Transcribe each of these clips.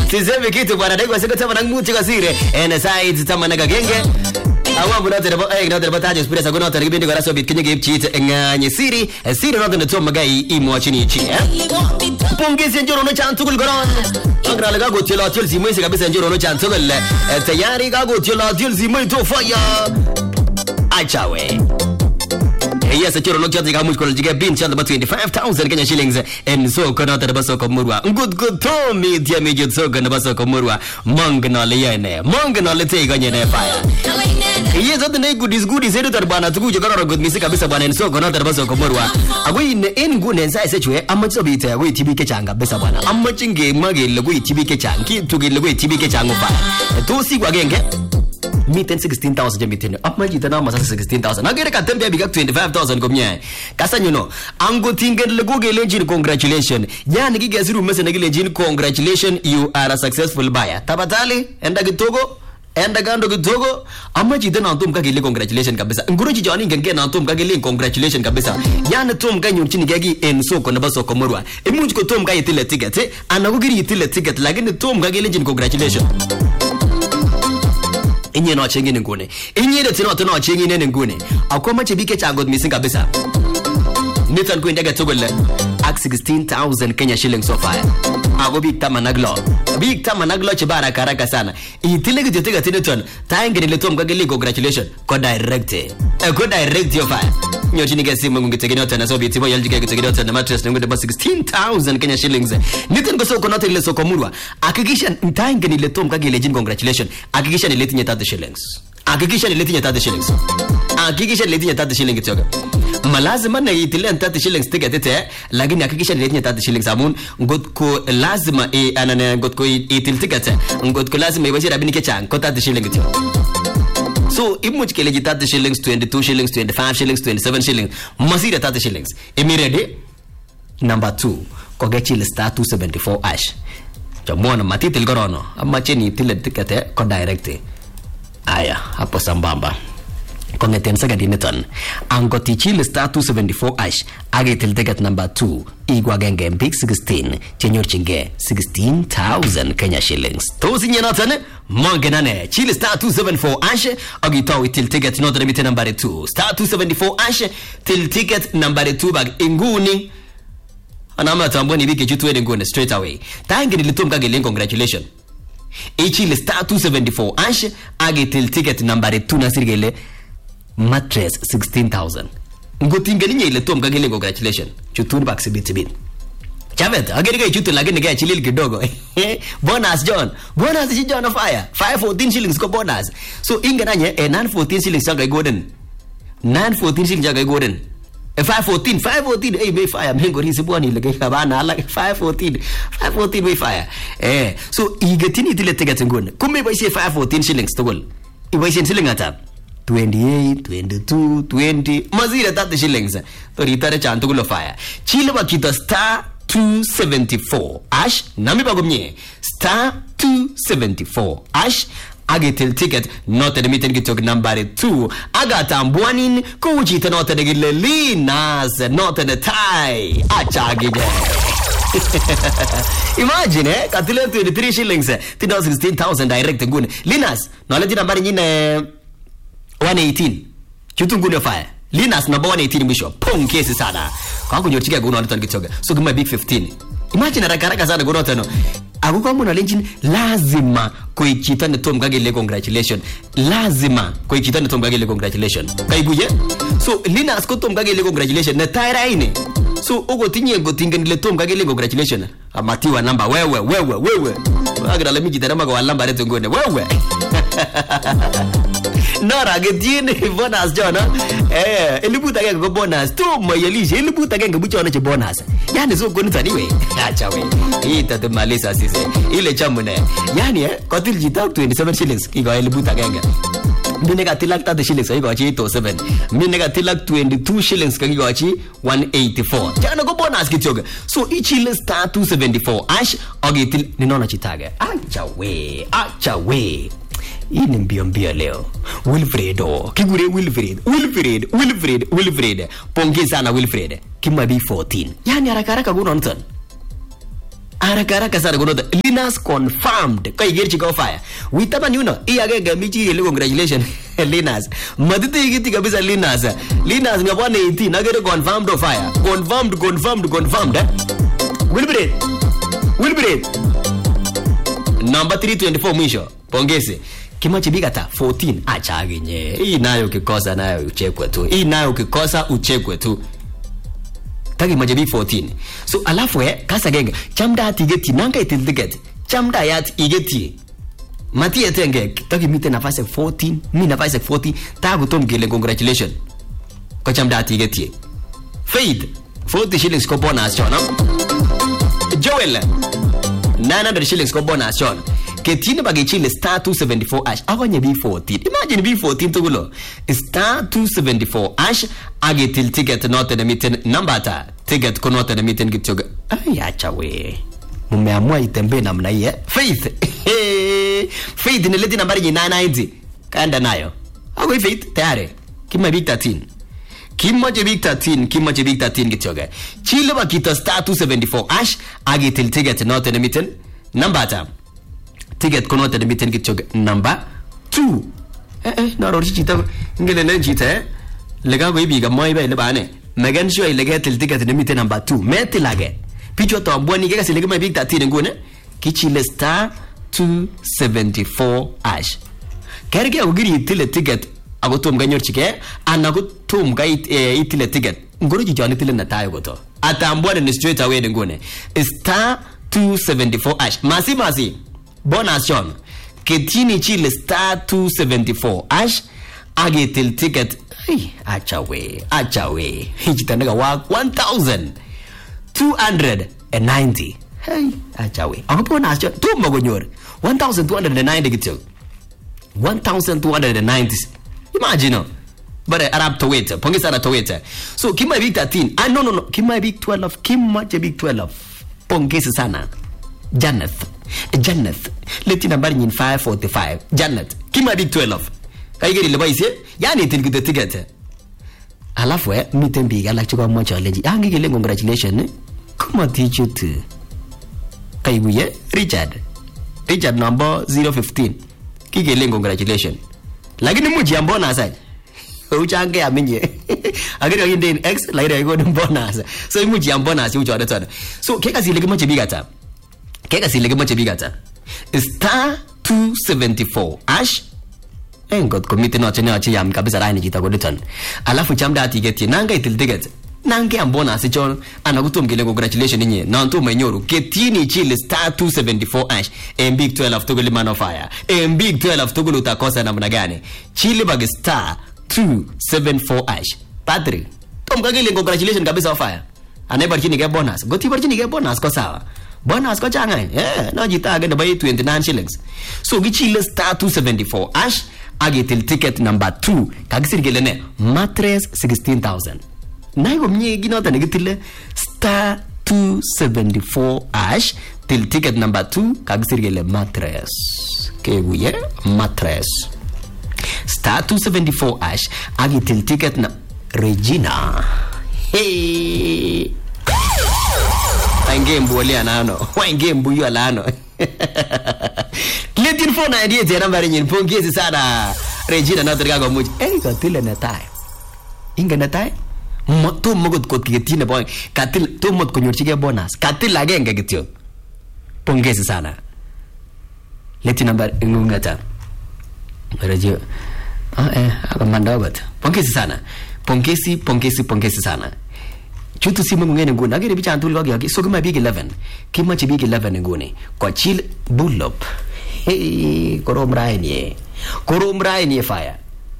Sisemi kitu bwana, dakika siku tama nanguti kasire. Side tama nagagenge. Awa bunote rebo note rebo tajo spiresa gunote ribindi kwa raso bit kinye give cheat nganye siri note neto magai imo chini chi pongezi njoro no chantukul goron agra ga go tilo til simwe se kabisa njoro no chantukul tayari ga go tilo til simwe to fire achawe. Yes, a choro no chati ga muskol jige bin chanda ba 25,000 Kenya shillings and so kono ta baso ko murwa good to me dia me jut so kono baso ko murwa mangna le yene mangna le te ganye ne fire. Yes, that ne good is edu tarbana tuku je karo good misi kabisa bana so kono ta baso ko murwa agui ne en gune sai se chwe amma so bita agui tibike changa besa bana amma chinge mage le gui tibike changi tugi le gui tibike changu fire to si gwa genge miten 16,000 jamitin amma jita na masa 16,000 agere ka tembe biga 25,000 gomnya kasa nyuno ango tingen lego gelenjin congratulations yani giga ziru mesa na gelenjin congratulations you are a successful buyer tabatali enda gando gitogo amma jita na tum ka gele congratulations kabisa nguru ji jani ngenge na tum ka gele congratulations kabisa yani tum ka nyunchini gagi enso ko na baso ko murwa emunji ko tum ka yitile ticket anagugiri yitile ticket lakini tum ka gelenjin congratulations inye no chengi ngune inye de tino to chengi ne ngune akoma chebike cha god missing kabisa nitan ko ndaga togole ak 16,000 Kenya shillings so far ago big tamanaglo chibara karaka sana itilege jotega tineton taingere letom gagele congratulations ko direct your fire nyochi nigesi mungu ngitegeni otana so biti boy aljike ngitegeni otana mattress ngode ba 16,000 Kenya shillings nitan ko so ko note ile so ko murwa akikisha taingere letom gagele jin congratulations akikisha letinye 30 shillings akikisha letinye 30 shillings toga malazima na itile 30 shillings tikete lakini hakikisha letinye 30 shillings amun ngotko lazima anana ngotko itil tikete ngotko lazima ibashi rabini kechang ko 30 shillings tio so imuch keleji 30 shillings 22 shillings 25 shillings 27 shillings masira 30 shillings emirede number 2 kogechile star 274 ash jamona matitil gorono amma cheni itile tikete ko direct aya hapo sambamba kongeten sagadi neton angoti chile star 274 ash agetil ticket number 2 igwa genge big 16 chenyor chinge 16,000 Kenya shillings to sinyenotane mangenane chile star 274 ash agitaw itil ticket not remit number 2 star 274 ash til ticket number 2 bag inguni anama tamboni bike chitwede ngone straight away tangeni litumka gele congratulations chile star 274 ash agetil ticket number 2 nasirgele mattress 16,000 ngotingelinye ile tom kagele congratulations chutun back bit chavet agere chutu lakini ga chilil kidogo bonus John of fire 514 shillings ko bonus so ingenanye 914 shillings ga golden 914 shillings ga golden 514 hey be fire mengo risi boni le ka bana la 514 be fire so igetini tile ticket ngone kumbe ba 514 shillings togol ibaishen shilling ata 28, 22, 20 mazira 30 shillings toritare chantugulo fire chile bakito star 274 ash nami bagomnye star 274 ash agetel ticket not admitted gitok number 2 agatambwanin kuchita not adegile linas not the tie achagige imagine katile 23 shillings 16,000 direct ngune linas no leji nambari nyine 118 chutungune fire linas number 118 mwisho pong kesi sana kwa kunyochika guno anaton kitoga so gima big 15 imagine haraka sana guno tano aguko muna lenjin lazima kuichita ne tom gagele congratulations lazima kuichita ne tom gagele congratulations kaibuje so linas ko tom gagele congratulations na taira ine so ogo tinye ngotinga le tom gagele congratulations amatiwa namba wewe agra la miji darama kwa namba leto ngone wewe nara getine bonus jona elibuta genge go bonus to mayalisha elibuta genge buchona che bonus yani so goni taniwe acha we ita te malisa sisi ile chamune yani kotil jita 27 shillings igo elibuta genge minega tilak 30 shillings igo achi 7 minega tilak 22 shillings kangi achi 184 jana go bonus kityoga so ichile star 274 ash ogetil ninona chitaga acha we hii ni mbio leo Wilfredo kigure Wilfred pongeza sana Wilfred kima B14 yani haraka guno nton Haraka sana kunoto. Linas confirmed. Kwa igerchi kwa fire. Witaba nyuno. Iya gege michi ile congratulations. Linas. Matite igiti kabisa Linas. Linas nga 118. Nagere confirmed of fire. Confirmed. Wilbred. Number 324 mwisho. Pongezi. Kimachi bigata 14. Acha genye. Hii nayo ukikosa nayo uchekwe tu. Tagi majabi 14. So alafu kasa genga chamda ati igeti nanga itildigeti. Chamda yat igeti. Mati etenge tagi mite nafasi 14, mi nafasi 40, tagu tom gele congratulations. Kwa chamda ati igeti. Faith 40 shillings ko bonus chona. Joel 900 shillings ko bonus chona. Ketine bagi chile star 274 ash agonye B14. Imagine B14 tugulo. Star 274 ash agetil ticket not in the meeting number ta. Ticket ko not in the meeting kityoga. Ay acha we. Mumeamua itembe namna hii Faith. Faith ni leti nambari 990. Kaenda nayo. Hapo Faith tayari. Kima big 13. Kima big 13 kityoga. Chile bakita star 274 ash agetil ticket not in the meeting number ta. Ticket kono ta meeting kitchog number 2. Na ro chita ngene len chita lega go ibiga moy ba le bane megan sure lega til ticket ne meeting number 2 meti lage picho to boni ke lega mai big 13 ngone kichile star 274 ash kerge ogiri tile ticket agotum ganyor chike anagotum ga itile ticket ngoro jijani tile na tayo goto atambwane ni straight away ngone star 274 ash masi bonus John ketini chile star 274 ash agetil ticket acha we hichitanaga wa 1290 acha we bonus John tu magonyor 1290 gitu 1290 imagine but Arab to wait pongeza na to wait so kima big 13 no kima big 12 pongeza sana Janneth leti nambari 545 Janneth kima big 12 kaigeri le baise yani tilgite ticket alafu mitembi gala chukwa mo challenge yangi gele congratulations kuma tichutu kaiguye Richard number 015 kigele congratulations lakini muji ambona sasa uchange aminye agere yinde x laira go bonus so muji ambona si ucho da so keka zile kama chibigata star 274 ash engot komite no chene achi yam kabisa rani jita go return alafu chamda ticket nanga itil ticket nange ambona sichon anagutumgele congratulations nye na ntu menyoru ketini chile star 274 ash big 12 tuguli man of fire big 12 tugulu utakosa namna gani chile bag star 274 ash Patrick tomgagele congratulations kabisa of fire anaibar chini ke bonus goti bar chini ke bonus ko sawa bonus ko changa no jita agenda by 29 shillings so gichile star 274 ash agetil ticket number 2 kagisirgele ne mattress 16000 naigo mnye ginota negitile star 274 ash til ticket number 2 kagisirgele mattress keguye mattress star 274 ash agetil ticket na Regina hey Wangembu wale anano wangembu yu alano Letin phone idea tena mbari nyin pongezi sana Regina na tergago muji katile na tai inga na tai to mogot kot kitine boy katil to mot konyorchige bonus katil agenge kityo pongezi sana Letin nambari ngungata Regina akamanda bat pongezi sana pongezi sana chutu simu ngene ngune agere bicha antul wagi so kama big 11 kima chi big 11 ngune kwa chill bullop hey korom raini fire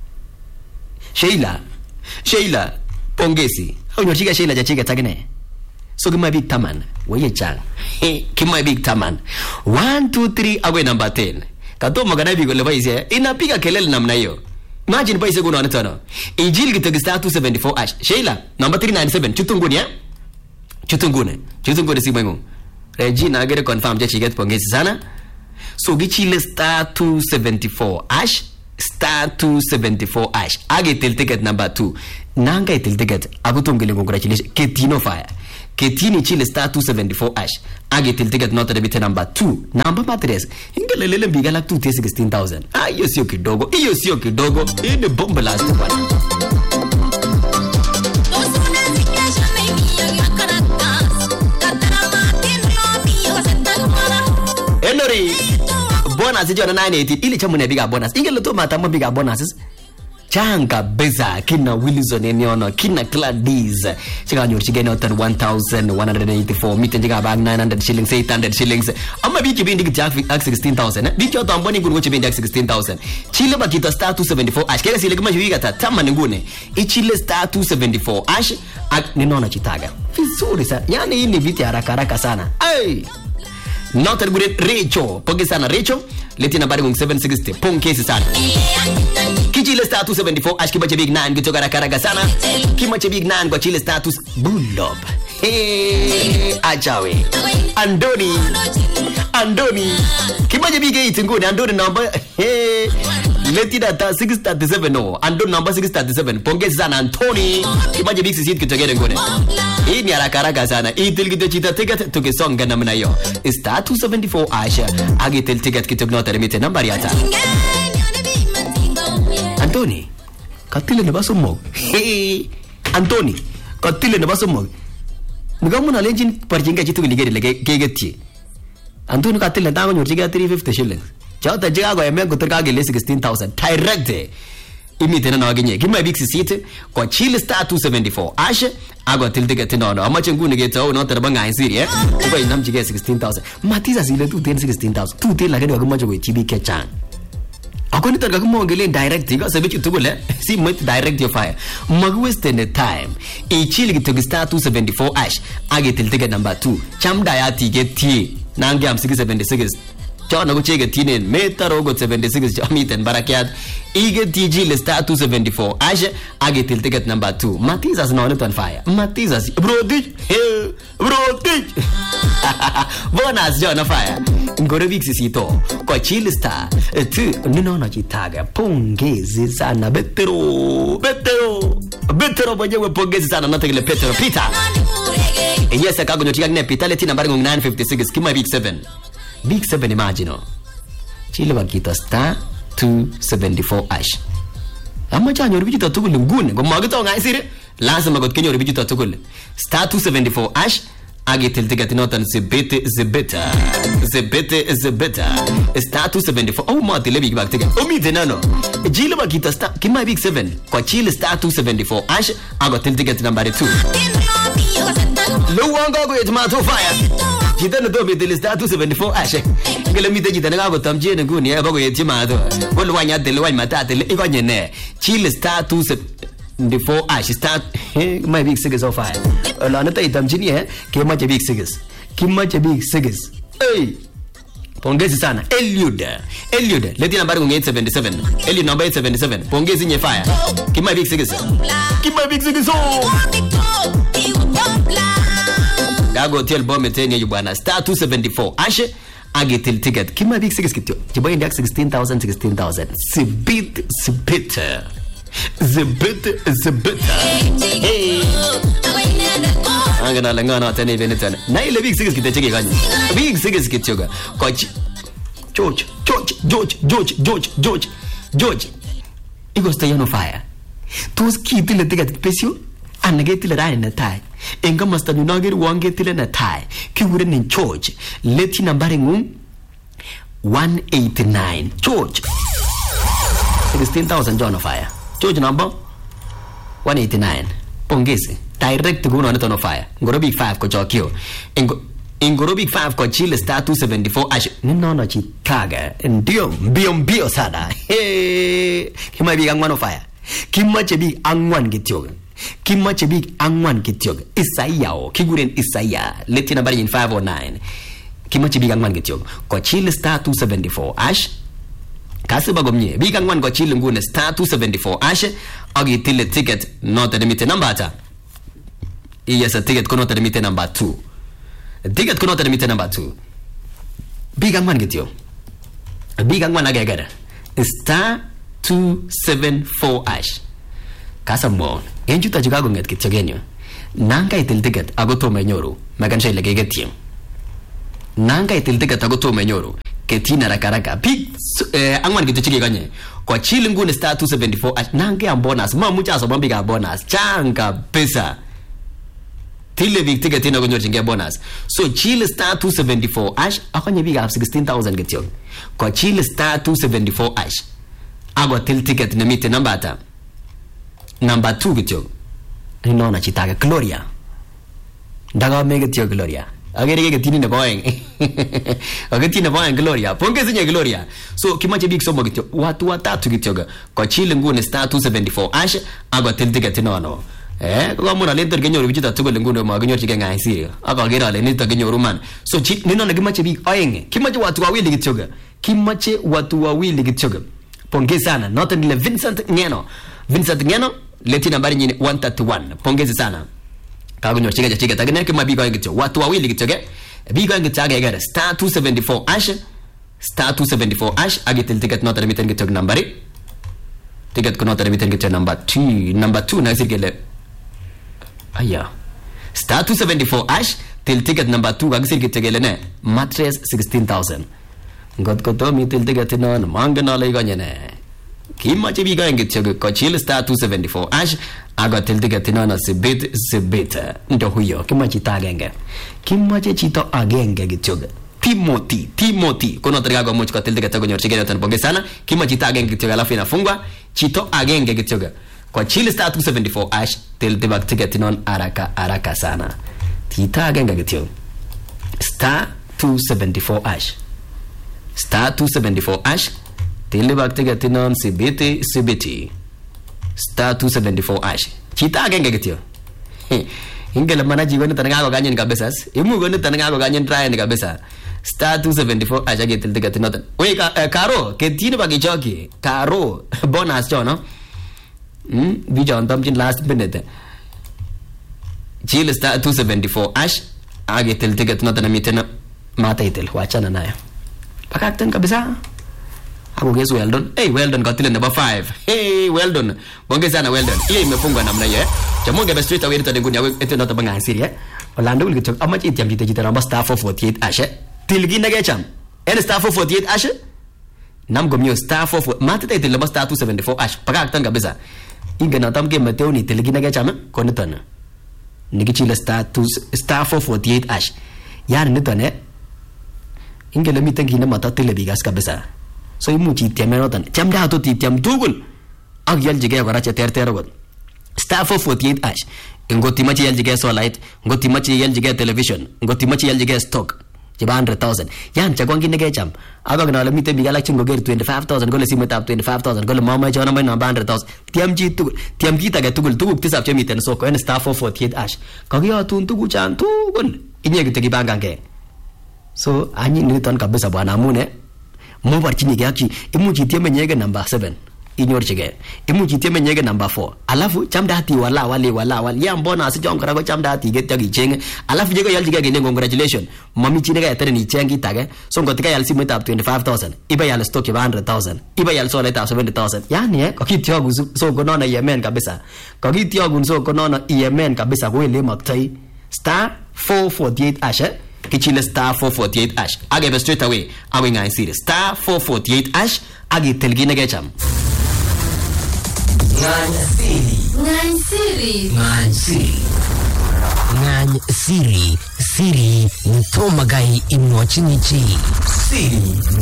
Sheila pongezi au nyochika Sheila jachika tagene so kama big taman weye chang kima big taman 1 2 3 agwe number 10 kato magana bigo le baise inapiga kelele namna hiyo imagine baise gono anatano injili kitagista 274 ash Sheila number 397 chutungune simengu Regina agere confirm je chiget pongezi sana so gichile star 274 ash age til ticket number 2 nanga til ticket agutungile congratulations ketino fire ketini chile star 274 hash agitil ticket noto debite number 2 number matres ingelelele mbiga lak 216,000 hiyo sio kidogo, hiyo sio kidogo, hii ni bomba last bwana. Henry bonus jona 980 ili chamu ne biga bonus ingelo to mata mo biga bonuses changa beza kina Wilson enyono kina Gladys chiga nyor chigeno 1184 miten chiga bag 900 shillings 800 shillings amma biki bindi gitya 16,000 biki oto amboni ngunu goche bindi 16,000 chile bakita star 274 ash kega sile kama hivi gata tama ngune ichile star 274 ash ninaona chitaga vizuri sana, yani hii ni viti haraka sana. Hey, not a good Rachel. Ponge sana Rachel. Leti nambari 760. Pongezi sana. Kichile star 274 ash kimache big 9 kutoka rakaraga sana. Kimache big 9 kwa chile status Bullob. Hey, achawe. Andoni. Kimache big 8 ngune Andoni number hey. Leti data 637 no. Andoni number 637. Pongezi sana Anthony. Kimache big 6 kutoka ngune. Hii ni haraka sana. Itil kito chita ticket tukisonga namna hiyo. Star 274 Asha. Agitil ticket kitogno remite number yata. Anthony, katile ne basumog. Anthony, katile ne basumog. Ngamu na legend parjinga chitu ligere kegeti. Anthony katile dago nyorjiga 350 shillings. Chata jiga go yemen kutoka gele 16,000 direct. Imite na wagenye kima big seat kwa chile star 274 Asha ago til ticket no amache ngune geto no tabanga insiri kwa inamjige 16,000 matiza zile tu 16,000 tu te la gado kumaje go chibi kechan akoni targa kumongele direct ga sebichi tugule si mit direct your fire mag waste the time e chile gito star 274 Ash age til ticket number 2 chamda ya ticket nangi am 676 Chana go chege tinen metaro go 76 jamiten barakiat ige TG le star 274 Asha age til ticket number 2 Matizas no on fire Matizas brotich bonus jona fire ngore big sisito kwa chile star tu nino chitaga pongezi sana betero bonyewe pongezi sana nategele Petero Peter yes akago nyotiga ne Peter leti nambari 956 kima big 7 Big 7 imagino. Chile bakita star 274 Ash. Amma chanyo rubijito tukule ngune. Goma gito ngaisire. Lazima got kenyo rubijito tukule. Star 274 Ash. Age til ticket notan zebete. Star 274. Oh ma tile big bag ticket. Omi tenano. Chile bakita star. Kima big 7. Kwa chile star 274 Ash. Ago til ticket number 2. Luwanga go etmato fire. Kita no dobe del star 274 Ashe. Ngele mite kita ngago tamje nguni abago yetimado. Wol wanya del wanya mata del igonye ne. Chile star 274 Ashe start my big six of fire. La nata itamjini ke mache big six. Kimache big six. Hey. Pongezi sana Eliud leti nambari 877 Eliud number 877 pongezi nye fire. Kima big six Gago hotel bombe teni bwana star 274 Ashe age til ticket kima big 6 kityo jibo index 16,000 sibit hey angana langana tani benetana na ile big 6 kityo chege ganyi big 6 kityo ga coach George iko stay on fire tos kitile ticket pesio anageti le rai na tai enga masta nunagir wangeti le na tai kigure ni George leti nambari 189 George 16,000 John of fire George number 189 pongezi direct go on to fire ngoro big 5 ko chokyo ngoro big 5 ko chile star 274 Ash nino chikaga ndio mbio sada kima big angwan of fire kima chebi angwan gityoga Kimache big angwan kityoga Isaiah kiguren Isaiah leti nambari 509 Kimache big angwan kityoga kwa chile star 274 Ash kasi bagomnye big angwan kwa chile ngune star 274 Ash agi tile ticket not admit number ata yes a ticket kono admit number 2 ticket kono admit number 2 big angwan kityo big angwan agagara star 274 Ash kasa mo enjuta Chicago nget kityogenyo nanga itil ticket ako tomo inyoru makan sure ile keketyin nanga itil ticket ako tomo inyoru ketyin haraka big angwan kityo chikikanye kwa chili nguni star 274 nanga ya bonus mamuche asoman big bonus changa pesa tile big ticket ina konyorchingei bonus so chili star 274 akonye big ab 16000 kityo kwa chili star 274 ako til ticket nemite number ata number 2 kityo inaona chitake Gloria ndaga mege kityo Gloria agere ketini ne boeng ageti ne boeng Gloria pongezi nye Gloria so kimache big somo kityo watu watatu kityo kwa chili nguni star 274 ako til ticket inono ko muna lenter kenyoru bichuta tugul nguni makinyorchige ngaisiri akagere ale nito kenyoru man so nino ne kimache big oeng kimache watu wawili kityo kimache watu wawili kityo pongezi sana noten ile Vincent Ngeno leti nambari nyingine 131 pongezi sana kagonyorchige chike tagene kima big oeng kityo watu wawili kityo big oeng kityo agere star 274 agitil ticket noten miten kityo nambari ticket ko noten miten kityo number 2 na sirgele aya star 274 til ticket number 2 kagisir kityo gele ne mattress 16000 ngot ko to mi til ticket non mangen ale iganye ne kimache biga engityo ko chili star 274 aga til ticket non sibit ndo huyo kimache tagenge kimache chito agenge kityo Timothy kono triga much ko til ticket ko nyorchige noten bonge sana kimache tagenge kityo alafu inafungwa chito agenge kityo kwa chili star 274 til tibak ticket non haraka sana tita agenge kityo star 274 star 274 til tibak ticket non sibiti star 274 chita agenge kityo ingele manaji woni tanaga ko ganyen kabisa imu woni tanaga ko ganyen try ni kabisa star 274 agitil ticket noten we karo ketini bagichoki karo bonus chono bijon tamchin last minute chili star 274 agitil ticket noten amiten mataitil wachana nayo pakakten kabisa ako guess well done katile number 5 well done bonge sana well done ile imefungwa namna hiyo chamonge be straight away tani ngunya ete nota banga siri olando ulkitok amachi itiam jita number star 448 tilgi nage cham en star 448 nam gomyo star 44 matete til number star 274 pakakten kabisa ingena tamge mateoni tilgi nage cham konitana nikichile star 448 yani nitone ingele miten kine matatile bigas kabisa so imuchi itiam noton chamda to itiam tugul ak yaljige kora che terter got star 448 ngotimachi yaljige solite ngotimachi yaljige television ngotimachi yaljige stock jiba 100,000 yan chakwangi nege cham aga gna le mite bigala chingo ger 25,000 gole simetab 25,000 gole mama chona mai namba 100,000 tiam ji tage tugul tisap che miten soko en star 448 kagiyatun tugu chan tugul inye gitegi bangange so anyi niton kabisa bwana amune mo barchini gaki imuchi tieme nyege number 7 inyorchige imuchi tieme nyege number 4 alafu chamdati wala ya mbona asijom kara go chamdati get yagi cheng alafu jego yaljige gene congratulation mami chine ga tere ni chengi tage so ngotika yal simu tab 25,000 iba yal stock 100,000 iba yal sola tab 70,000 yani kokityogu so konona yemen kabisa kokityogu so konona yemen kabisa ko ile maktai star 448 kichile star 448 agebe straight away awe ngai siri star 448 agi telgine gecham Ngany siri nitomagai imwachinichi siri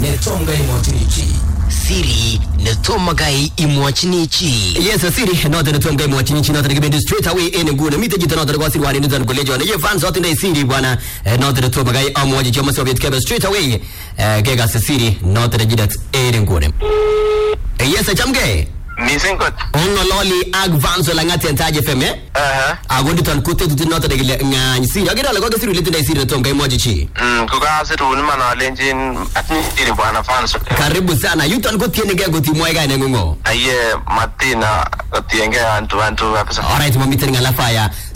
netomagai imwachinichi yes siri not the tonga imwachinichi not the straight away in good mite jita not the siri wani nizan kulejo ye fans hot in siri bwana not the tomagai amwaji choma soviet kebe straight away gega siri not the jidat in good yes chamge Nisingot. Ono loli advance la ngati entaje feme. Agondi tan kote tuti nota de ngani siri. Agira la gogo siri lete na siri tonga emoji chi. Kuka siru ni mana lenjin atni siri bwana fans. Karibu sana. Yutan ko tiene ga goti moega nengo. Aye matina tienge antu kabisa. Alright mami tena la fire.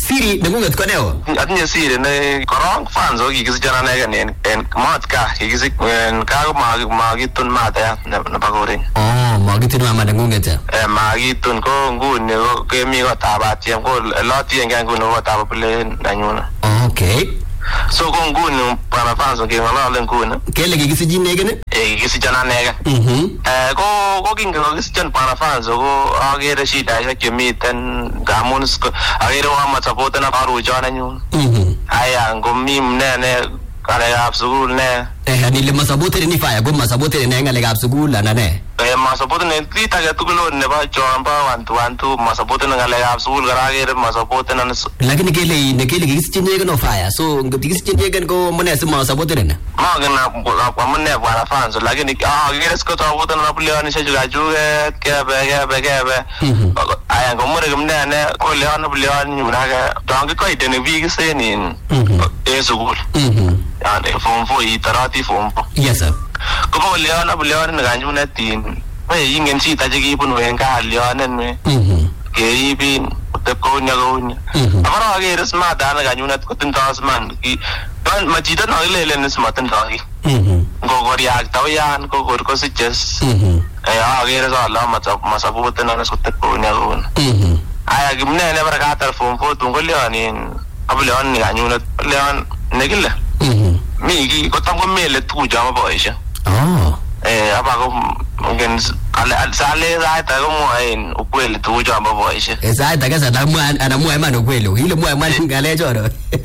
Siri nengunget ko neo. Atinye siri ne korong fans kikisichon anegen en mat ka kikisich ka ko makitun mata nebo koren. Oh, makitun mama nengunget. Makitun ko nguni ko kemi kotab atiem ko lotien nguni kotab pile nanyuna. Okay. So ko nguni para fans ngeng'olole nguni. Kele kikisichin negen? Kikisichon anegen. Ko kingekisichon para fans ko akere shidaishek chemiten ngamun akere kokamosapoten ak aruchon anyun. Aya ngomi mnene ngalekab sukul ne. Anile masapoten ni fire ko masapoten ne ngalekab sukul ana ne? Masapoten kit age tugul nebo chombo 112 masapoten ngalekab sukul kora akere masapoten. Lakini kele kikisichin negen no fire. So ngot kikisichin negen ko mune si masapoten ne? Magen amune bwana fans lakini akere sikotapoten na bulionishe chukachuket kebe. Aya ngomure kimnene ko bulion nyunake dongi koiteni biik senin en sukul. Yani form 4 itarati form 4. Yes sir. Ko bulion ni kanyunetin. Wey ingen chita chekibunu en kalyonen we. Keribin utepkonya konya. Amara akere smart ana kanyunet kotindoi smart. Machito no ilelen smart ndoi. Ngokoriak tawian ko kor kosiches. Akere sala masapoten ana utepkonya konya. Aya kimnene barakatar form 4 tungolyonin. Abuleon ni kanyunet leon nekile. Mi kotam ko mele tukuchon boishe. Apa ko ngen sale zaita ko mwaen ukweli tukuchon boishe. Zaita kasa anamua man ukweli. Ile mwa man ngale choro.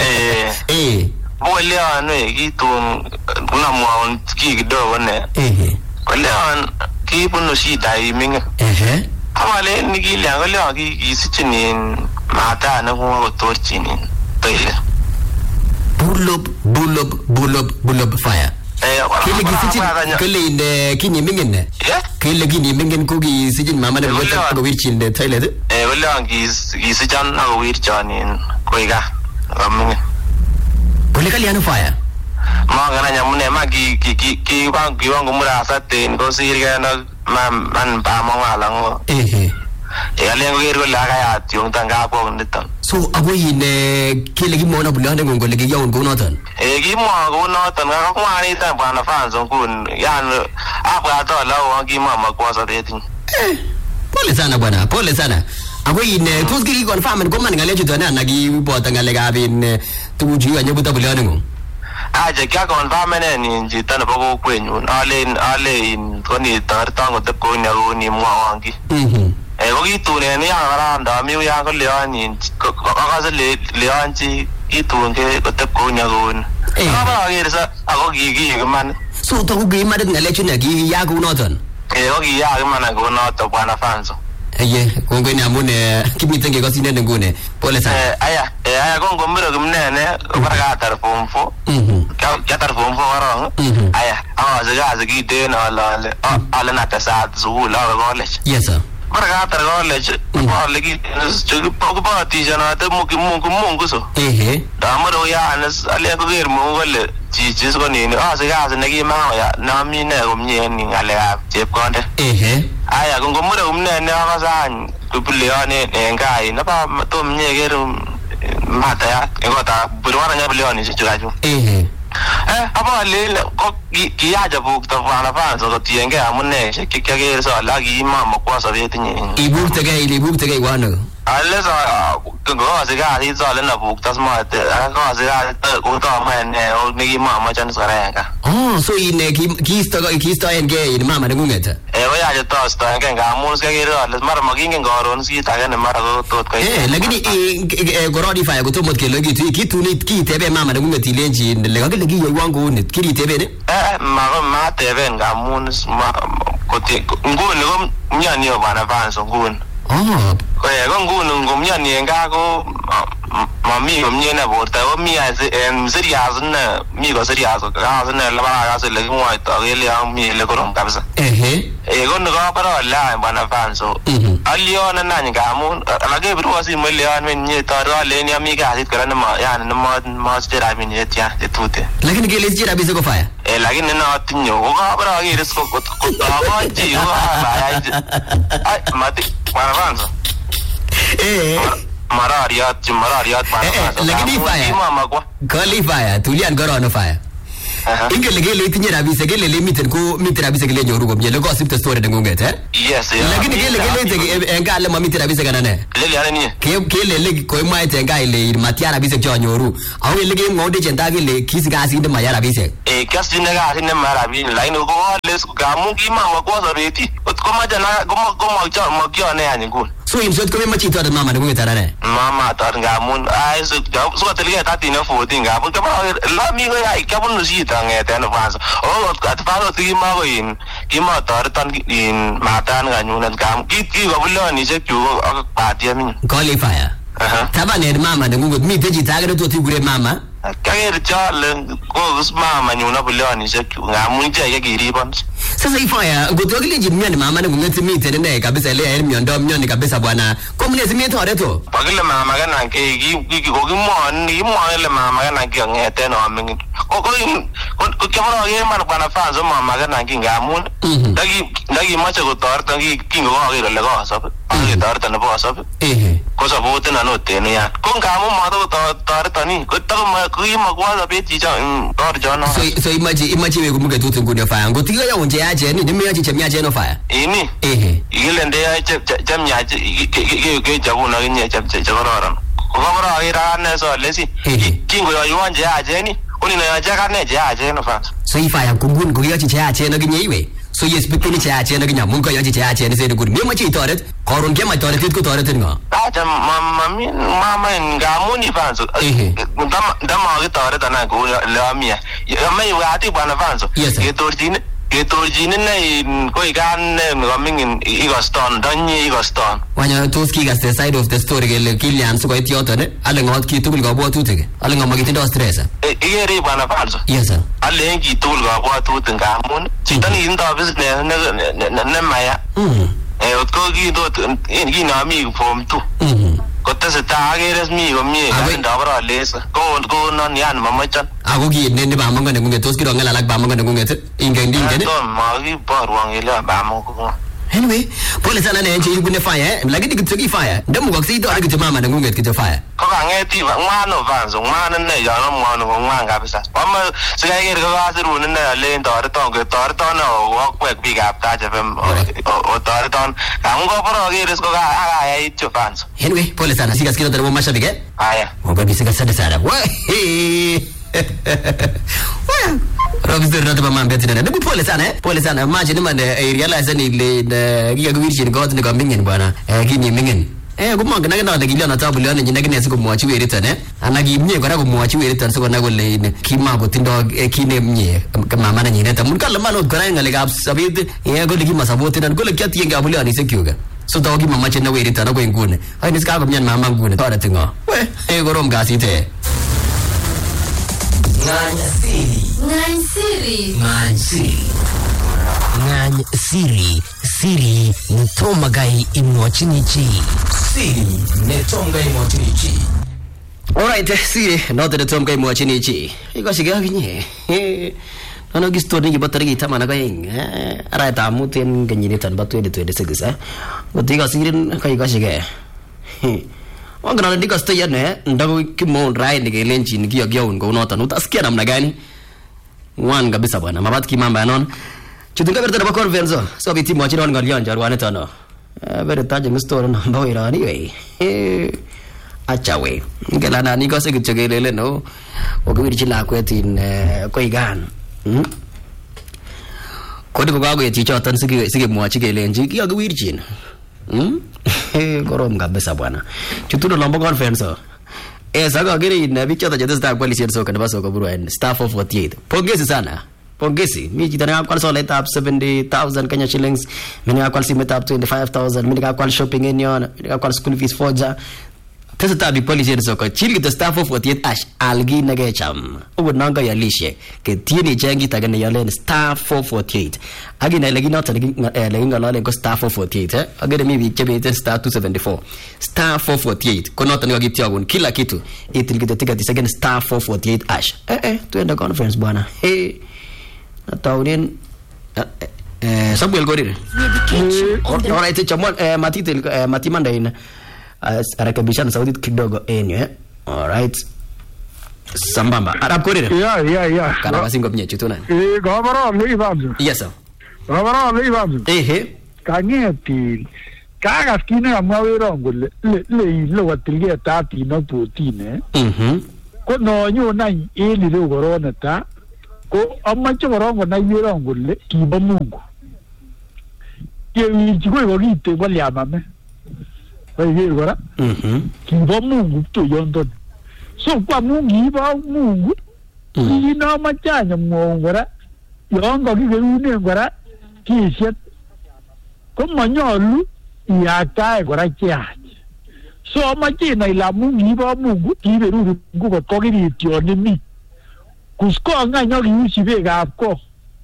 Leon we kitun unamwaon kidogo ne. Ko Leon kibunu shida iminge. Amale nikilya ko Leon kisichinin mata na ko torchinin. Toile. Bulob fire. Kile kisichin kile inde kini mingen ne? Kile kini mingen ko kisichin mama ne wata ko wirchin de toilet. Wala ang kisichan ako wirchan in koiga. Mingen. Kule kali ano fire? Mga na nyamune ma ki bang mura sa tin ko sirga na man pa mo ngalang. Aleng ko giro la kaya yung tangga po nito. So ako ine kile gi mo na bulan ng ngol gi yawn ko noton. Gi mo ko noton nga ko ani ta pa na fans kun yan apa to la gi mama ko sa dating. Pole sana bwana, pole sana. Ako ine tos gi confirm ko man ngale juto na nagi bota ngale gabin tuju anya buta bulan ng. Aja kya confirm ne ni jita na ko kwenyu. Ale in ko ni tar tango te ko ni mo wangi. Ko kitune ni aranda mi ya ko leon ko ka leon chi kitun ke ko te ko nya gon. Ba ga sa ako gi man. So to ko gi man ngale chuna gi ya ko noton. Ko gi ya man go noto bwana fans. Ko ngwe na mune kimitenge ko sinene ngune. Pole sana. Aya ko ngomiro kumnene baraka tar form 4. Ka tar form 4 warong. Aya zaga de na ala na ta sa zu la college. Yes sir. Baraka tar college. Ko legi chugu ko ba ti jana ta mungu so. Da maro ya anas ale ko ger mo gole ji ko ni zaga ne gi ma ya na mi ne ko mye ni ale a je konde. Aya ko ngomiro kumnene akasan kubuleone engai na ba to mye ger mata ya ngota burwana nya buleone chukaju. Apa le ko kiaja bukta bana fans ko tienge amune kike so la gi mama kwa so yetinye. Ibukte gai wano. Ale so ko asiga hi so le na bukta smart ko asiga ko to man ne o ni mama chan saranga. So ine kisto enge in mama ngungeta. Oya je to sto enge ngamun ska giro le mar magingen goron si ta ne mar ko tot ko. Lakini gorodi fa ko to mot ke logi kitu ni kitebe mama ngungeti lenji le ga le gi wangu ni kiri tebe ne. Ma tebe ngamun ko te nguni ko nyani o bana fans nguni. Ko nguni ngomnyani nga ko mami ngomnyena borta o mi serious na mi ko serious ka na la ba ka le ngwa to le am mi le ko rom kabisa. Ko no para la bana fans so alio na nani ngamun la ge bru asi mo le an men to ro le ni ami ka sit kara na ma ya na ma stera min ya tute. Lakini ke le jira biso ko fire. Lakini na tinyo ko para ge ris ko ba ji ba ya ai mati bana fans. marariot lakini fire mama kwa kali fire tulian gorono fire ingele gele itinye rabise gele le miten rabise gele nyoru komye le gossip story nengunget yes lakini gele engale mamiten rabise kanane lele anani kele le koimwaite engale matia rabise chonyoru au ile ge ngode chenda gele kisigasi inde maya rabise kasi ne ga ne marabi lakini ko les gamu ki mama kwa soreti ko majana ko kyo ne yani kun so imsot ko me chito mama nengunget arane mama tar ngamun ai so telige tati ne 14 ngamun ka la mi go ai ka bun si ngeten fans at faro ti ma go in ki ma tar tan in matan ga nyunan kam ki go buloni se chu pa ti mi qualifier tabane mama nengunget mi teji tagare to ti gure mama kager chale ko mama nyuna buloni se chu ngamun je ke giribon sasa ifaya gotogile jimnyani mama nengunget mi tene kabisa le miondo kabisa bwana ko mne simi tore to pagile mama kana ke ki ko ki mo le mama kana ke ngeten o mi ko kemoro ge man bana fanzo mama kana ki ngamun dagi macho ko torta ki ngo ge le ko so ke torta ne bo so ko so bote na no te ne ya ko ngamun ma to torta ni ko to ma ko ma kwa da be ji ja tor jo no so imaji we kumuke tutu ngune faya ngotiga ya unje yaje ni nimi yaje chemya je no faya ini ile nde ya chemya ke jabu na nye chagororan ko gora ira ne so lesi kingo yo wanje yaje ni oni na yaje ka ne je yaje no fa so ifaya kungun ko yaje che yaje no ginye iwe so yes pikini che yaje no ginya mun ko yaje che yaje ni se de gurmi ma chi toret koron ke ma toret ko toret ngo aja mama ngamuni fanzo dama ke toret na ko la mia ya mai wa ti bana fanzo ke torjine ne ko igan ne mingin igoston danyi igoston wanya toski gas the side of the story gele kilian su ko itioto ne ale ngot ki tugul go bo tutege ale ngoma gitindo stress igeri bana fanzo yes sir ale ki tugul go bo tutun ngamun chitani indo business ne maya otko ki dot in na mi form 2 kote se ta geres mi go mi ga bra les ko non yan mamachan ako ki ne ba mango ne ngunget tos kiro ngala lak ba mango ne ngunget ingen ne ma gi parwang ile ba mo ko anyway pole sana ne nje ibune fire lakini kitoki fire ndamu kwa sito ari mama ne ngunget kito fire ko ka ngeti ba ngano vanzo ngano ne ya no ngano nganga bisa mama se ga ger ga asiru ne le ndore ton ke tor ton o ko bi ga ta je fem o tor ton ka ngo poro geres ko ga aga ya icho vanzo anyway pole sana sigas kito tero mashabiki aya ngo bisa sana wa Robinson rata ba mambe tena. Ndio pole sana. Imagine man realize ni le giga gwirchi god ni kambingen bwana. Kini mingen. Kumanga na gilio na tabu leo ni nagine siku mwachi weri tane. Anagimnye kwa ko mwachi weri tane siko nago le kima ko tindo kine mnye kama mana nyine ta mun kala malo kwa ngale ga sabid go ligi masaboti na go le kyati yenga bulio ni sekyuga. So dogi mama chena weri tane ko ngune. Ai ni ska ko mnyan mama ngune tore tingo. We gorom gasite. Ngany siri ntomagai imwachinichi siri netongai mwachinichi. Alright, siri note netongai mwachinichi iko shiga kinye ano gistori ngi batari gi tamana kaing ara ta muten ganyini tan batu de 26 gotiga siri kai ga shiga wangana ndika stay ne ndago kimo rai ni gelenchi ni gyo ngo nota utasikia namna gani wan kabisa bwana mabati mambo yanon chutunga berta na bakor venzo so biti mwachi ron ngalion jarwane tono berta je store na mbawe rani we acha we ngela na ni ko se kichogelele no okubirchi lakwetin koigan kodi ko gago yeti choton sige mwachi gelenchi kiyakwirchin korom kabisa bwana chutuno lombo conference saka giri na bichota jete sta kwali sio soka na soka buru and staff of 48 pongezi sana pongezi mimi kitana kwa so let up 70,000 Kenya shillings mimi kwa limit up 25,000 mimi kwa shopping union mimi kwa school fees forja tesa tabi policy soka chili the staff of 48 ash algi nagecham ubunanga ya lishe ke tieni jengi tagane yale staff of 48 agina legi not legi ngalo ko staff of 48 agere mimi chebe star 274 star 448 kono tani wagitia gun kila kitu itilike tika tisagene star 448 ash tuenda conference bwana nataunen Samuel Gorire alright chamon matitel matimanda ina rekebishan sauti kidogo enyo. Alright. Sambamba. Arab Korir. Yeah. Kana kasingo mnye chutuna. Gobara leibamsu. Yes sir. Gobara leibamsu. Kangeti. Kagas kine amawero ngole le watilge tati no putine. Ko no nyu nai eli le gorona ta. Ko amacho gorongo na yero ngole kiba Mungu. Ye chiko yogite waliamame. Bayi gora. Kiba Mungu to yondo. So kwa Mungu iba Mungu. Ina machanya ngora. Yongo kigerune ngora kishet. Ko manyolu yatae gora kiaje. So machina ila Mungu iba Mungu kiberuru Mungu ko kogitio ni. Kusko nga nyogi usibe gapko.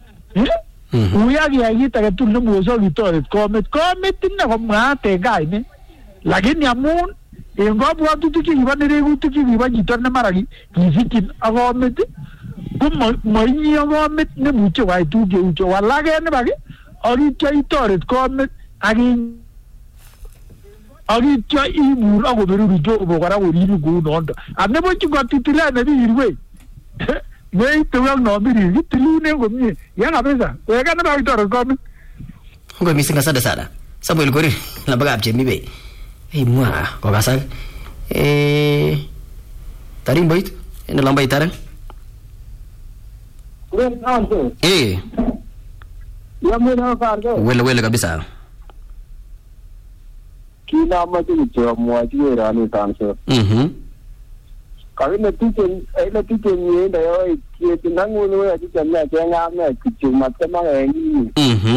Uyagi agita ke tulno muso gitore komet na komate gaine. Lakini amun engo bwa tutuki ibanere gutuki ibajito na maragi kizikin agomet. Kumoyi agomet ne mucho wai tuge ucho walage ne bagi. Agitya itore komet agin agitya imur agoberu jobo gara woriru gu nondo. Anebo chigo titila na birwe. Wei tuang no biri tilune gomye yang abesa wega na baitoro komi ngo misinga sada Samuel Korir na baga abje mibe mwa ko kasal taring boit ina lambay tarang yamuna fargo wele kabisa kina majicho mwaji rani tanso Kami netizen ni nda yo kieti nangu ni wa kicha na jenga na kichu matema ngi.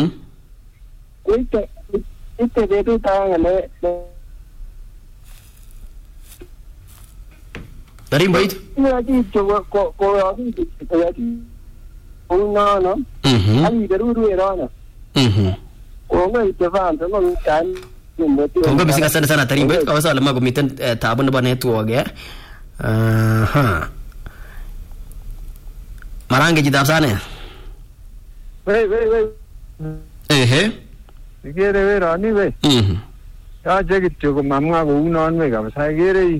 Ite dedu tanga le. Dari mbait? Ni aji ko ya di. Una no. Ani deru era na. Ko ngai te van to no kan. Ko bisa sana dari mbait ka wasa lama gumiten tabun ba network ya. Marange jidaf sana. Wei. Gere we rani we. Ya jegi chugo mamma go unon we ga sai gere.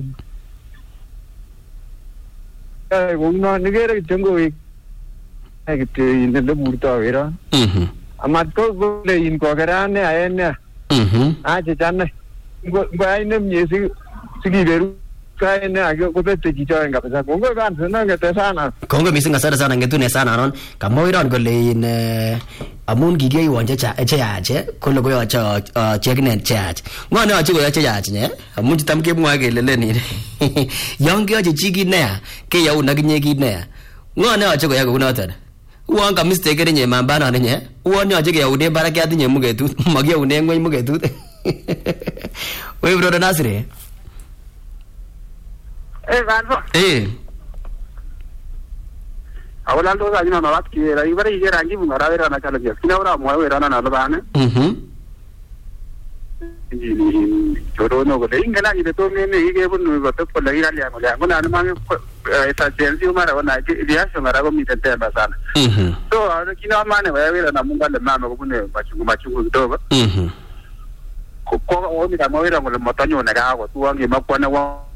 Go unon ni gere chungo we. Ai ke in de murta vera. Amat ko le in ko garane ayene. A je janne. Go ayne myesi sigi beru. Kaya ne agak kuda tejijo enggak bisa kongo kan senang kita sana. Kongo misalnya sana ngetune sana non. Kamu iron golein amun gigi wanja aja. Kalau gue aja ceknen cek. Mana aja gue aja ne. Amun kita mungkin mau agak lele ni. Yang gue aja cigi ne. Kayak unak nyegi ne. Mana aja gue agak guna ter. Uang kami mistake ni mambana ni. Uangnya aja kayak udah barak ya tuh nyemu gitu. Magia udah yang mau gitu. Wei bro Nasri. Ganso. Awalan to sajina na wat ki ra ibare ije rangi bunga ra vera na chala jes kina ora mo vera na lo bane. Ni choro no go ingala ni to ne ige bun no to ko lai ra ya mo la ngona ma esa chelsi mara wana dia so mara go mi tete basana. So kina ma ne vera na munga le mama go bune machungu to ba. Ko o mi da mo vera mo le motanyo na ga go tuangi makwana wa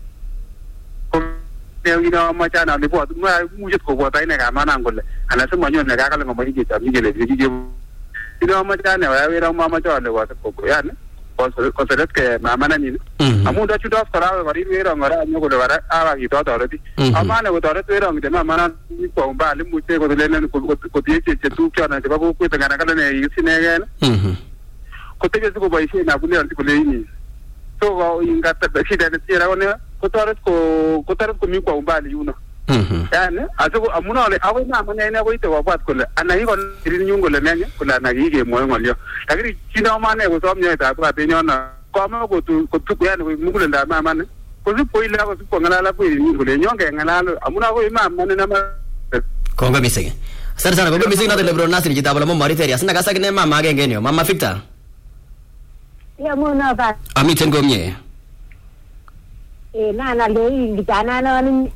Ina macam nak dibuat, mujud kau buat ini kan mana angkul. Anak semua nyon negara kalau ngomong ini kita ni jadi ina macam ni, orang macam ada buat kau ya ni. Konsulat ke mana ni? Amu dah sudah sekarang orang nyo kau dah awak itu ada tu. Amana kau ada tu orang kita mana ni kau balik mujud kau lelaki kau dia tu kau nanti bawa kau tengah nak kalau ni isi ni kan. Kau tu kau bayi si nak boleh nanti kau ni. So kau ingat tak si dah nanti orang ni. Kotarat ko mi ko mbali yuno yani azugo amuna le awo na mane ne ko ite wabat ko le anayi ko rin nyungo le nanya ko la na yige mo ngol yo tagiri chino mane ko som nyeta ko be nyona ko ma ko tu yani ko mugule nda ma mane ko su ko ila ko su ko ngala la ko rin le nyonge ngala amuna ko ma mane na ma ko nga misege sana ko misege na de bro Nasri kita bala mo mari teria sana kasa kene mama gengenyo mama Victor ya mo na ba amiten ko mye na le gitana na ni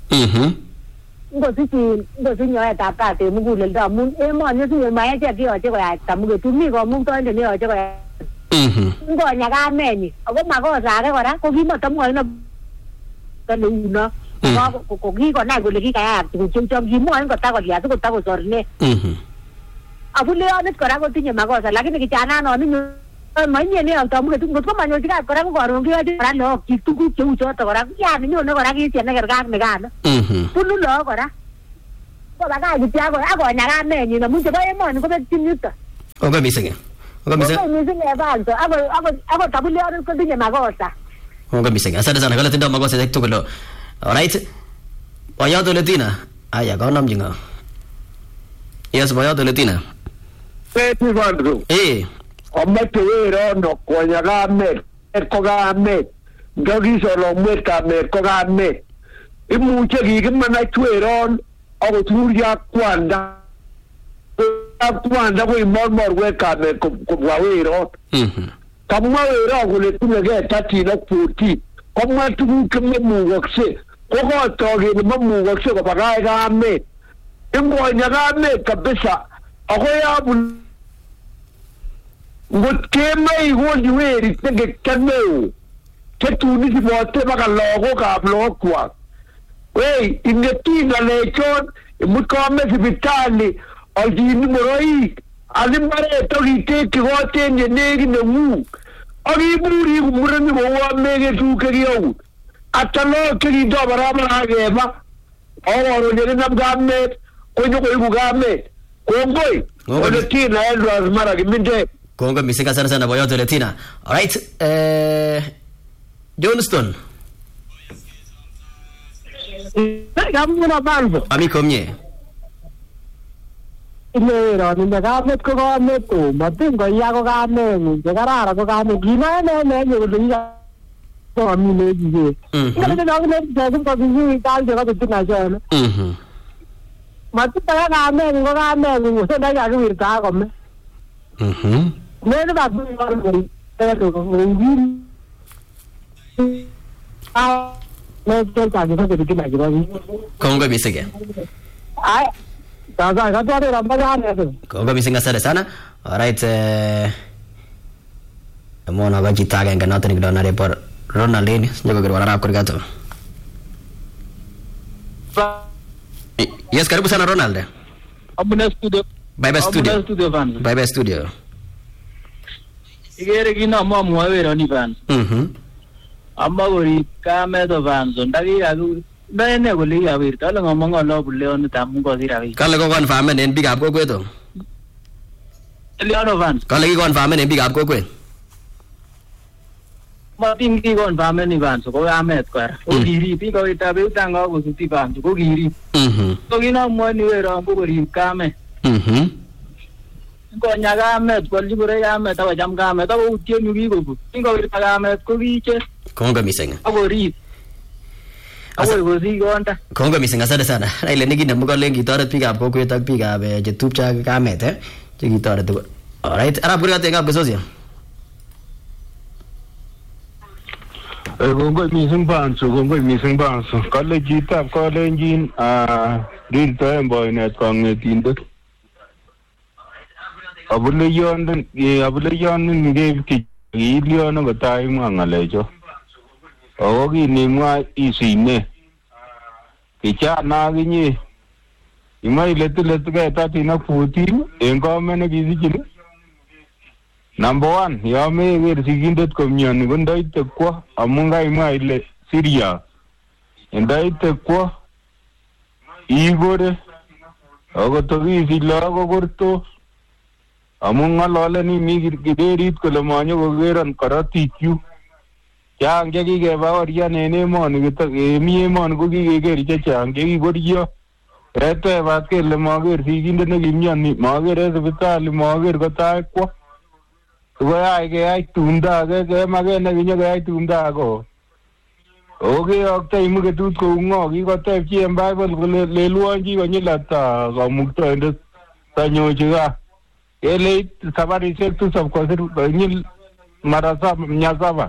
ngo si nyo ta pa te mu le da mu e mo ni su ma ya je ki o je ko ya ta mu tu mi ko mu to de ni o je ko ngonya kamenyi ako makosa ake kora ko kimatamwoe na kaneuno ko kikonai kole kikayaak tuguk cheu kimwoe kotakolya sikotakosorne abuleonet kora kotinye makosa lakini kijananon mainye neolto mugetut ngot komanyorchikab kora ko karon keyoche kora look chik tuguk cheu choto kora yani nyone kora kitye nekerkak nekano bunu look kora kobakach kityo akonya kamenyin amun chebo emoni kobekyin yuto Kongoi mising. Evanso akot abuleonet kotinye makosa. Kongoi mising. Asante sana kale tindo makosa tugul. Alright. Boyot Oletina. Aya konamji ngo. Yes, Boyot Oletina. Omete werono konya kamet ko kamet ndogi solo mwet kamet ko kamet imuche kikimanach weron akoturya kwanda ko imormor we kamet kobwa weron kamwa weron kole tinye tatin ak 14 komwa tuguk chememukokse kokotokele memukokse kobakach kamet ingonya kamet kabisa akoyabu ngot kemei konyi werit nekekemeu ketuni sibote baka lagokab logokwak wei ingeti ngalechon imut kome sipitali aljini ngoroik alimbaret akitekyi kot en yenekit neng'ung akiburi kumureni kou ameket kekeut ata lagok chekindoo barabara akeba akoron yekinam kamet konyokoiku kamet kongoi Oletina Edwards mara kiminde. Kongoi mising sana Boyot Oletina. Alright, Johnston. Kamuna banzo. Ami komye. Ilero ninde kamet ko kamet ko matingo ya ko kamet je karara ko kamet gina ne kole ko amine jige. Ngale na ngale ko bizi dal je ko tina jana. Matingo kamet ko kamet ko nda ya wirta ko me. Nene ba ngori pero ko ngi. Kongoi mising. Ai Kaza katware rambagane tu. Kongoi mising asante sana. Alright, mwana ga jitaga ngana tani kidona report Ronaldinho nyogo kirwana na kurgato. Yes, karibu sana Ronaldo. Abuna studio. Bye studio. Bye studio. Igere kina mwa wera ni van. Amma gori kameto vanzo ndagi agu bene goli awir tala ngomong lo buleon tamu ko dirawi. Kale ko confirm en big up kokwet o. Leon van. Kale ki confirm en big up kokwet. Matin ki confirm ni van so ko amet kwar. O giri pi ko itabe utanga ko suti van ko giri. To kina mwa ni wera ko gori kame. Ko nyaga met ko libure ya met ta jam ga met ta utie nyugi ko. Ingo wirta ga met ko giche. Kongoi mising. Agori. Agori gozi gonta. Kongoi mising asante sana. Ile nigine mugalen kitoret biikab kokwet ak biikab chetupcha kamet che kitoret tugul. Alright, arab kurgat engab kesosia. Kongoi mising banso. Kale chitab kalenjin rirtoen boinet kongetindet. Abuleyonden ngeib kiilyono kotai mwa ngalecho. Ako kinimwa isine. Kichana akinye. Ima iletuletuke tatin ak 14 en komen nekisichini. Number 1, yame iker sikindet komyoni ko ndaite kwo amun kaimwa ile Syria. Ndaite kwo ikore ako tokisich lagok kortos amun ng'aloleni mi kiberit kole manyo kokeron korotikyuk. Chang chekikebaorian en emoni mi emoni ko kikeker chechang chekikorio retebat kele maker sikindet nekimyoni maker en sipitali maker kotai kwo koyai keyai tumdo age kemake nekinyokeyai tumdo age okeyoktoi muketut kou ng'o kikoteb chi en Bible kole lelwon chi konyil ata kamuktoindet tanyochi gaa keleit sabarishek tusab kosir konyil mara 7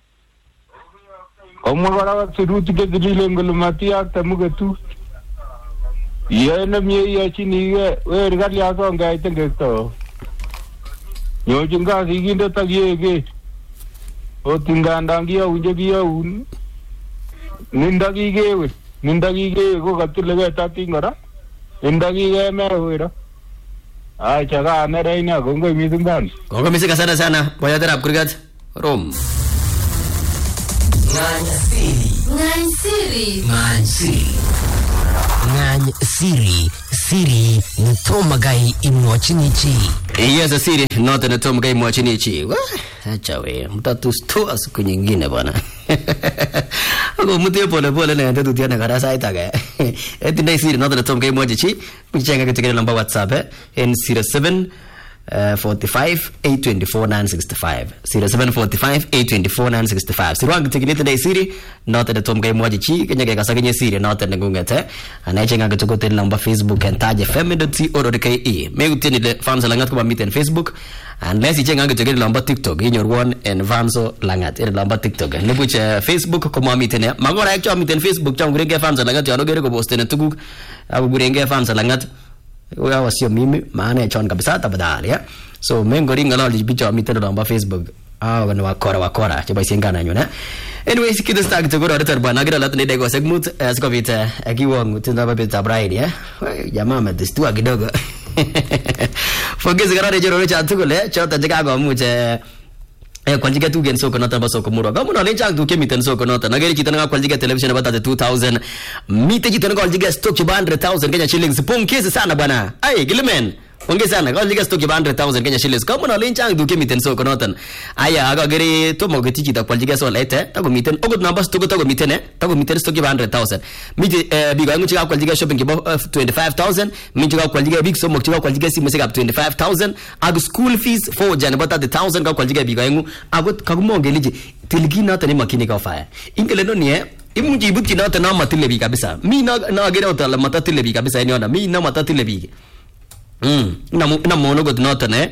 komwa kora sirutik chetililen kole matiyakte muketut iyoe nemie iyochinigei wer kalya kongait ngekto Nyochin sigindet ak yeke. Ot ngandan kiyaun chekiyaun. Nindakikewe ko katilegei tatin kora. Nindakikemewe wera. Ay, chaka anere ina kongoi mising bana. Kongoi mising asante sana. Boyaterab kurgat. Rom. Ngany siri nitomagai imwachinichi. Yes, siri note nitomagai imwachinichi. Acha we, mtatu stua siku nyingine bwana. Ako mtie pole na ndio tutiana karasa itaga. Eti ndai siri note nitomagai imwachinichi. Mchenga katika namba WhatsApp N07 45 824 965 0745 824 965 sirwang tikilite dai siri note de tom game moja chi kenya ke kasagenya siri note de ngungete anachenga kutokote namba Facebook and tag fm.co.ke me utini le fans langat ko miten Facebook unless ichenga kutokote namba TikTok inyor one and vanso langat ere namba TikTok le buche Facebook ko miten magora ek miten Facebook chang gurenge fans langat yano gere ko posten tuguk abu gurenge fans langat wewe wasio mimi maana ya chon kabisa tabadali ya so mengo ringa lao libicho mitendo namba Facebook wana wakora chaba isengana nyona anyway sikida stag to gora retar bana gira latne dego segmut sikopita akiwangu tenda babeta bride ya jamaa madistua kidogo fogezi garare jero cha tukule chota jikago muje kwaljige tu gen soko nota basoko muro gamu na lencha tu kemiten soko nota nageri kitana kwaljige television bata 2000 mite kitana kwaljige stock 100,000 Kenya shillings pongezi sana bwana ai gilmen pongezi sana kwaljige stock 100,000 Kenya shillings gamu na lencha tu kemiten soko nota aya aga geri to mogeti kita kwaljige so lete tago miten ogot namba stock tago miten stock 100,000 mite biga ngu chika kwaljige shopping kibo 25,000 mite kwaljige big so mok chika kwaljige simu sika 25,000 ag school fees for jan bata 1,000 ka kwaljige biga ngu agot kagumongelije tilgina tani makini ka fire ingele no nie imunji buti na tana matile kabisa mi na gere otala matatile kabisa eniona mi na matatile bi na mono got not ne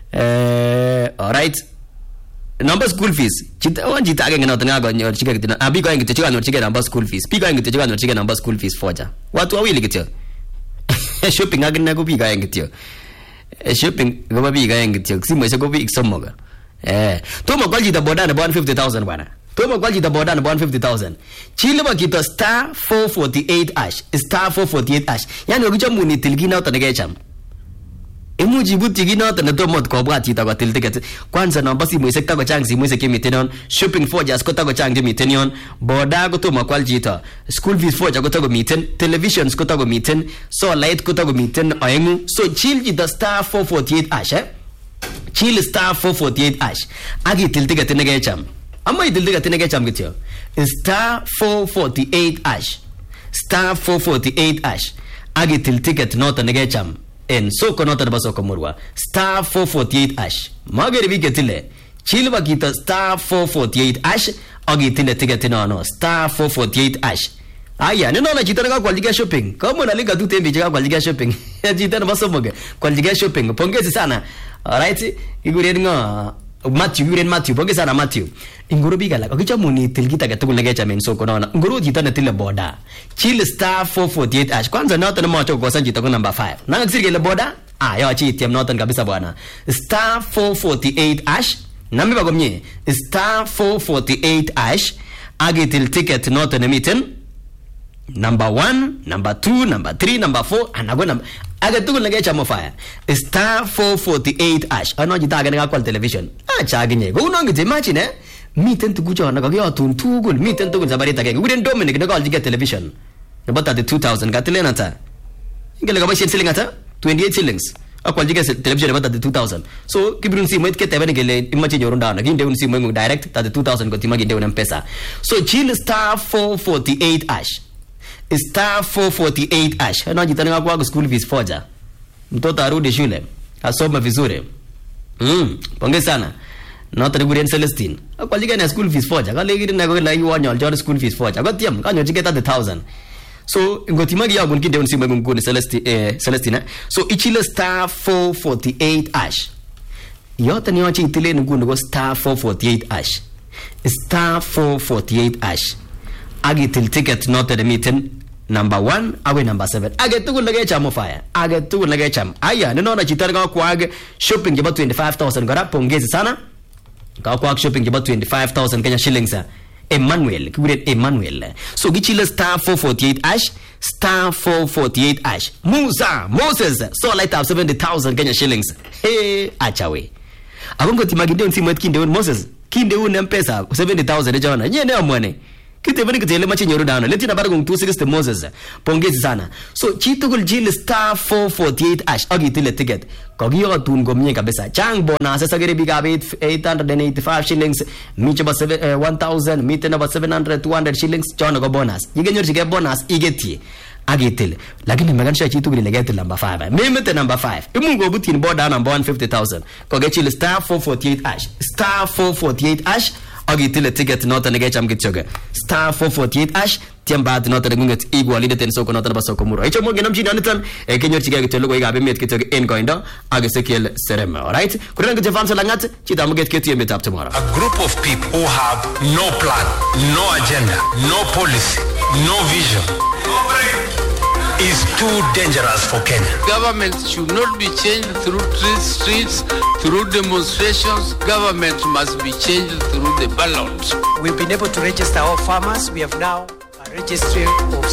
alright number school fees chita wanji tage ngena tana ga nyor chika kitina abi ga ngite chika nyor chika number school fees pi ga ngite chika nyor chika number school fees foja watu wawili kityo shopping agina ko pi ga ngityo shopping go bi ga ngityo simo se go bi iksomoga toma kwaji da boda na 150,000 bwana toma kwaji da boda na 150,000 chile ba kita star 448 ash yani ogicha muni tilgina utanegecham emuji buti gina utanatomo kwa bwati ta kwa tiltiket kwanza namba simu isekta kwa chang simu iseke mitenon shopping for just kota kwa chang mitenion boda ko toma kwaji ta school fees for kota kwa miten televisions kota kwa miten so light kota kwa miten ayengu so chile da star 448 ash Chill star 448 ash. Agi tiltiga tinege cham. Amma tiltiga tinege cham gityo. Star 448 ash. Star 448 ash. Agi tiltiga tinota nege cham. En soko nota baso komurwa. Star 448 ash. Magari vike tile. Chill bakita star 448 ash. Agi tile tiga tinano. Star 448 ash. Aya, neno na chitana ka kwaljige shopping. Kama nalika tu tembi chika kwaljige shopping. Chitana baso moge. Kwaljige shopping. Pongezi sana. Alright, iguren nga Matthew, pongezi sana Matthew. Inguru biga la, okicha muni tilgita ka tukul negecha men soko naona. Inguru jitana tile boda. Chill star 448 ash. Kwanza nota na macho kwa sanji tako number 5. Nanga kisiri ile boda? Yo chiti nota kabisa bwana. Star 448 ash. Nami bago mnye. Star 448 ash. Agitil ticket nota na miten. Number 1, number 2, number 3, number 4, anago number agatukul negecha mo fire. Star 448 ash. Ano jitaga nga kwa television. Chaginye. Go unong imagine miten tukucho na kagyo tuntugul miten tukul sabarita kenge. Guden Dominic na call television. About the 2000 katilena ta. Ingele ka ba shilling ata? 28 shillings. Akwal jiga television about the 2000. So kibirun si moit kete bani gele imagine yorunda na ginde un si mo direct ta the 2000 ko timagi de un pesa. So chill star 448 ash. Star 448 ash. Ano jitana kwa school fees foja. Mtoto arudi shule. Asoma vizuri. Pongezi sana. Not a good Celestine. Akwal jiga na school fees foja. Kale gidi na go la you want your school fees foja. Gotiam kanyo jigeta the 1000. So ngotimagi ya gunki de un simwe nguni Celestina. So ichile star 448 ash. Yote ni wachi itile nguni go star 448 ash. Star 448 ash. Agi til ticket not the mitten number 1 awe number 7 age tugul nekecham fire age tugul nekecham aya ninaona chitari kwa kwag shopping about 25000 kora pongezi sana kwa kwag shopping about 25000 Kenya shillings Emmanuel kiguren Emmanuel so gichile star 448 ash star 448 ash Moses so light up 70000 Kenya shillings hey achawe abongo timaginde unsimwet kindeun Moses kindeun M-Pesa 70000 jana nyene amwane kitebeni kitele machi nyoru dano leti na baragong 260 Moses pongezi sana so chitugul jil star 448 ash agitile ticket kagiyotun komye kabisa chang bonus sagere bigabit 885 shillings miche ba 1000 mite na ba 700 200 shillings chona go bonus yigenyorchige bonus igetie agitile lakini meganisha chitugul legete number 5 memete number 5 imungo butin boda number 150000 kagechile star 448 ash star 448 ash agitile ticket nota negecham kitchoge star 448 ash tiambat nota negunget igwalide ten soko nota basoko muro icho monge namjini anitan kenyorchige kitelo go igabe met kitchoge en koindo agesekiel serem alright kuranga jefanso langat chita muget ketie met up tomorrow. A group of people who have no plan, no agenda, no policy, no vision is too dangerous for Kenya. Government should not be changed through streets, through demonstrations. Government must be changed through the ballot. We've been able to register our farmers. We have now a registry of